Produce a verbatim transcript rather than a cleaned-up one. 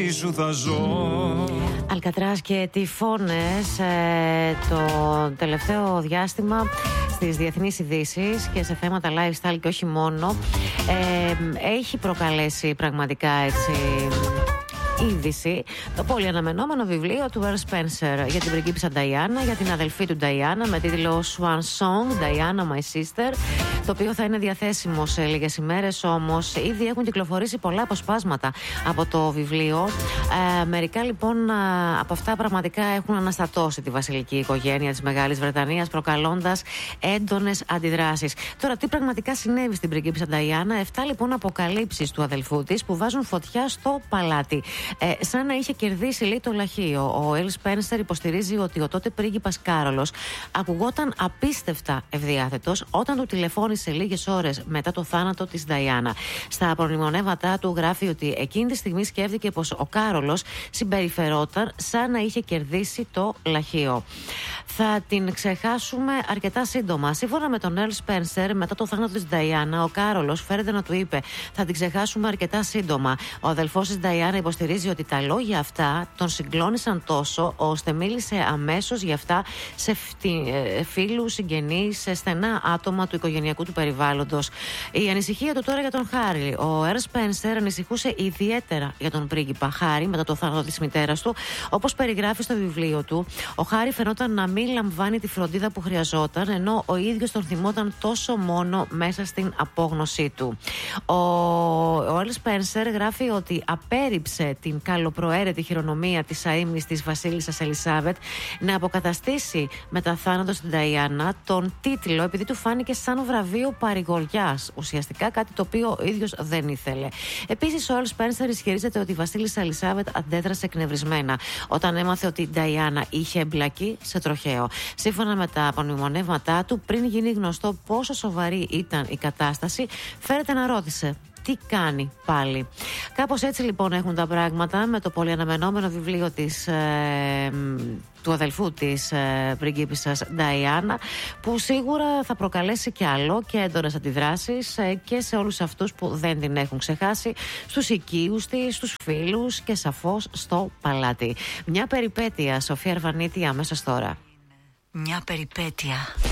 Σου θα ζω. Αλκατράς και τυφώνες ε, το τελευταίο διάστημα στις διεθνείς ειδήσεις και σε θέματα lifestyle και όχι μόνο, ε, έχει προκαλέσει πραγματικά έτσι είδηση το πολύ αναμενόμενο βιβλίο του Earl Spencer για την πριγκίπισσα Diana, για την αδελφή του Diana, με τίτλο Swan Song, Diana My Sister, το οποίο θα είναι διαθέσιμο σε λίγες ημέρες. Όμως ήδη έχουν κυκλοφορήσει πολλά αποσπάσματα από το βιβλίο. Ε, μερικά λοιπόν από αυτά πραγματικά έχουν αναστατώσει τη βασιλική οικογένεια της Μεγάλης Βρετανίας, προκαλώντας έντονες αντιδράσεις. Τώρα, τι πραγματικά συνέβη στην πριγκίπισσα Diana? Εφτά λοιπόν αποκαλύψεις του αδελφού της που βάζουν φωτιά στο παλάτι. Ε, σαν να είχε κερδίσει, λέει, το λαχείο. Ο Earl Spencer υποστηρίζει ότι ο τότε πρίγκιπας Κάρολος ακουγόταν απίστευτα ευδιάθετος όταν του τηλεφώνησε λίγες ώρες μετά το θάνατο της Diana. Στα απομνημονεύματά του γράφει ότι εκείνη τη στιγμή σκέφτηκε πως ο Κάρολος συμπεριφερόταν σαν να είχε κερδίσει το λαχείο. Θα την ξεχάσουμε αρκετά σύντομα. Σύμφωνα με τον Earl Spencer, μετά το θάνατο της Diana, ο Κάρολος φέρεται να του είπε: θα την ξεχάσουμε αρκετά σύντομα. Ο αδελφός της Diana υποστηρίζει ότι τα λόγια αυτά τον συγκλώνησαν τόσο, ώστε μίλησε αμέσως για αυτά σε φίλους, συγγενείς, σε στενά άτομα του οικογενειακού του περιβάλλοντος. Η ανησυχία του τώρα για τον Χάρι. Ο Earl Spencer ανησυχούσε ιδιαίτερα για τον πρίγκιπα Χάρι μετά το θάνατο της μητέρας του. Όπως περιγράφει στο βιβλίο του, ο Χάρι φαινόταν να μην λαμβάνει τη φροντίδα που χρειαζόταν, ενώ ο ίδιος τον θυμόταν τόσο μόνο μέσα στην απόγνωσή του. Ο, ο Earl Spencer γράφει ότι απέρριψε την καλοπροαίρετη χειρονομία της αείμνης της βασίλισσας Ελισάβετ να αποκαταστήσει μετά θάνατο στην Νταϊάννα τον τίτλο, επειδή του φάνηκε σαν βραβείο παρηγοριάς. Ουσιαστικά κάτι το οποίο ο ίδιος δεν ήθελε. Επίσης, ο Earl Spencer ισχυρίζεται ότι η βασίλισσα Ελισάβετ αντέδρασε εκνευρισμένα όταν έμαθε ότι η Νταϊάννα είχε εμπλακεί σε τροχαίο. Σύμφωνα με τα απομνημονεύματά του, πριν γίνει γνωστό πόσο σοβαρή ήταν η κατάσταση, φέρεται να ρώτησε: τι κάνει πάλι? Κάπως έτσι λοιπόν έχουν τα πράγματα με το πολύ αναμενόμενο βιβλίο της, ε, του αδελφού της ε, πριγκίπισσας Diana, που σίγουρα θα προκαλέσει και άλλο και έντονες αντιδράσεις ε, και σε όλους αυτούς που δεν την έχουν ξεχάσει, στους οικείους της, στους φίλους και σαφώς στο παλάτι. Μια περιπέτεια, Σοφία Αρβανίτη, αμέσως τώρα. Μια περιπέτεια.